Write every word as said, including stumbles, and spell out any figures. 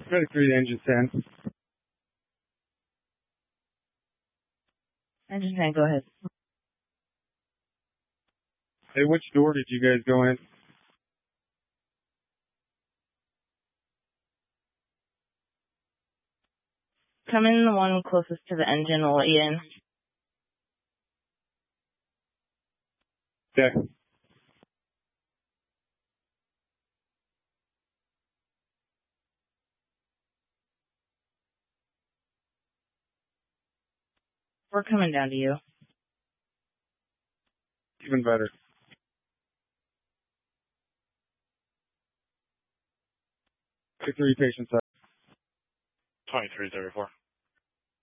Ready three to engine ten. Engine ten, go ahead. Hey, which door did you guys go in? Come in the one closest to the engine, we'll let you in. Okay. We're coming down to you. Even better. Take three patients up. twenty-three thirty-four.